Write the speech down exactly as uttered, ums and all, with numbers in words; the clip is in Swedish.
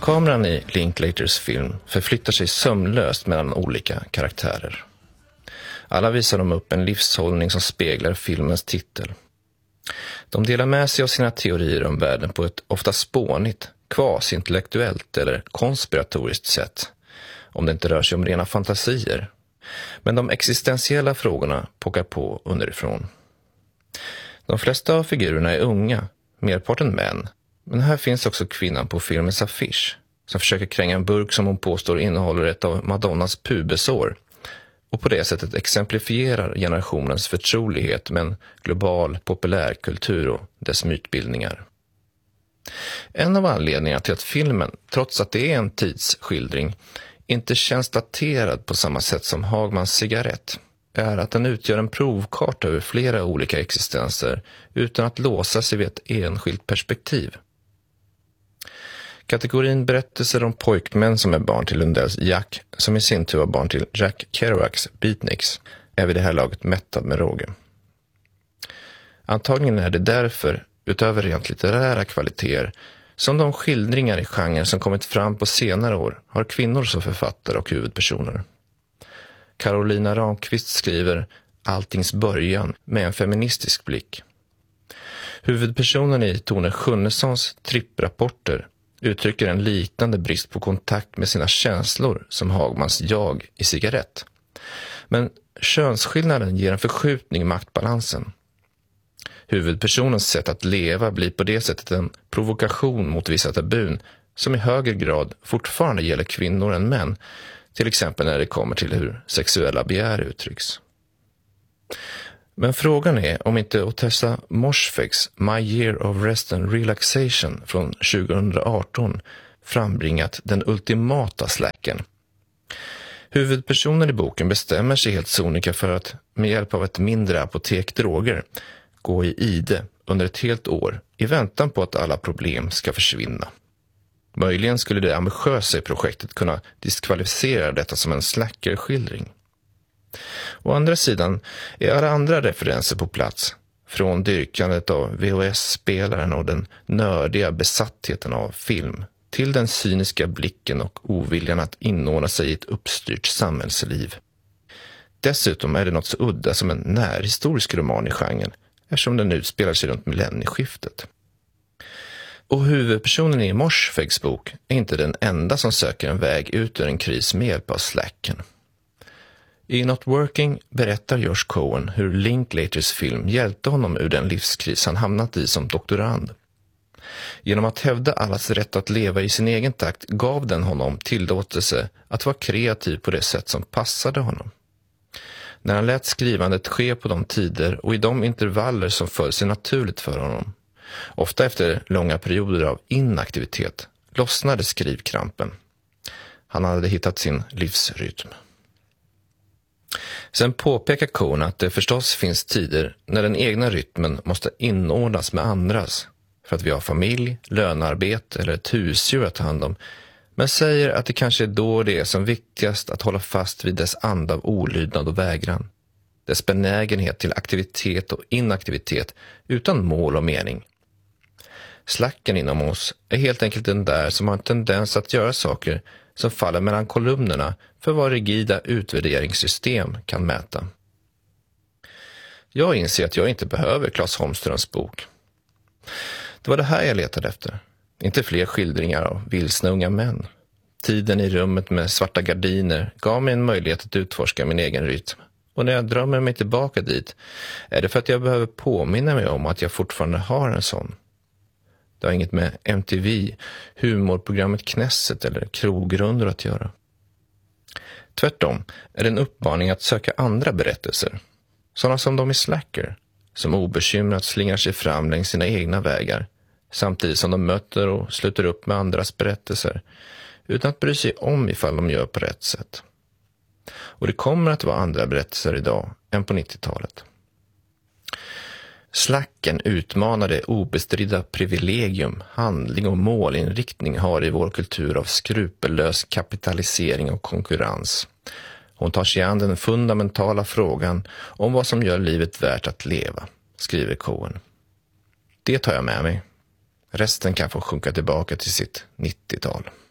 Kameran i Linklaters film förflyttar sig sömlöst mellan olika karaktärer. Alla visar de upp en livshållning som speglar filmens titel. De delar med sig av sina teorier om världen på ett ofta spånigt, kvasintellektuellt eller konspiratoriskt sätt, om det inte rör sig om rena fantasier. Men de existentiella frågorna pockar på underifrån. De flesta av figurerna är unga, merparten män, men här finns också kvinnan på filmens affisch som försöker kränga en burk som hon påstår innehåller ett av Madonnas pubesår och på det sättet exemplifierar generationens förtrolighet med en global populärkultur och dess mytbildningar. En av anledningarna till att filmen, trots att det är en tidsskildring, inte känns daterad på samma sätt som Hagmans cigarett är att den utgör en provkarta över flera olika existenser utan att låsa sig vid ett enskilt perspektiv. Kategorin berättelser om pojkmän som är barn till Lundells Jack, som i sin tur var barn till Jack Kerouacs Beatniks, är vid det här laget mättad med råge. Antagligen är det därför, utöver rent litterära kvaliteter, som de skildringar i genren som kommit fram på senare år har kvinnor som författare och huvudpersoner. Carolina Ramqvist skriver Alltings början med en feministisk blick. Huvudpersonen i Tone Schunnessons tripprapporter uttrycker en liknande brist på kontakt med sina känslor som Hagmans jag i cigarett. Men könsskillnaden ger en förskjutning i maktbalansen. Huvudpersonens sätt att leva blir på det sättet en provokation mot vissa tabun som i högre grad fortfarande gäller kvinnor än män, till exempel när det kommer till hur sexuella begär uttrycks. Men frågan är om inte Ottessa Moshfeghs My Year of Rest and Relaxation från tjugohundraarton frambringat den ultimata slacken. Huvudpersonen i boken bestämmer sig helt sonika för att med hjälp av ett mindre apotek droger gå i ide under ett helt år i väntan på att alla problem ska försvinna. Möjligen skulle det ambitiösa i projektet kunna diskvalificera detta som en slackerskildring. Å andra sidan är alla andra referenser på plats, från dyrkandet av V H S-spelaren och den nördiga besattheten av film till den cyniska blicken och oviljan att inordna sig i ett uppstyrt samhällsliv. Dessutom är det något så udda som en närhistorisk roman i genren, eftersom den utspelar sig runt millennieskiftet. Och huvudpersonen i Moshfeghs bok är inte den enda som söker en väg ut ur en kris med hjälp av slacken. I Not Working berättar Josh Cohen hur Linklaters film hjälpte honom ur den livskris han hamnat i som doktorand. Genom att hävda allas rätt att leva i sin egen takt gav den honom tillåtelse att vara kreativ på det sätt som passade honom. När han lät skrivandet ske på de tider och i de intervaller som föll sig naturligt för honom, ofta efter långa perioder av inaktivitet, lossnade skrivkrampen. Han hade hittat sin livsrytm. Sen påpekar Cohen att det förstås finns tider när den egna rytmen måste inordnas med andras för att vi har familj, lönarbete eller ett husdjur att ta hand om, men säger att det kanske är då det är som viktigast att hålla fast vid dess anda av olydnad och vägran, dess benägenhet till aktivitet och inaktivitet utan mål och mening. Slacken inom oss är helt enkelt den där som har en tendens att göra saker som faller mellan kolumnerna för vad rigida utvärderingssystem kan mäta. Jag inser att jag inte behöver Claes Holmströms bok. Det var det här jag letade efter. Inte fler skildringar av vilsna unga män. Tiden i rummet med svarta gardiner gav mig en möjlighet att utforska min egen rytm. Och när jag drömmer mig tillbaka dit är det för att jag behöver påminna mig om att jag fortfarande har en sån. Det har inget med M T V, humorprogrammet Knesset eller krogrundor att göra. Tvärtom är det en uppmaning att söka andra berättelser. Sådana som de i Slacker, som obekymrat slingrar sig fram längs sina egna vägar, samtidigt som de möter och sluter upp med andras berättelser, utan att bry sig om ifall de gör på rätt sätt. Och det kommer att vara andra berättelser idag än på nittiotalet. Slacken utmanar det obestridda privilegium, handling och målinriktning har i vår kultur av skrupellös kapitalisering och konkurrens. Hon tar sig an den fundamentala frågan om vad som gör livet värt att leva, skriver Cohen. Det tar jag med mig. Resten kan få sjunka tillbaka till sitt nittiotal.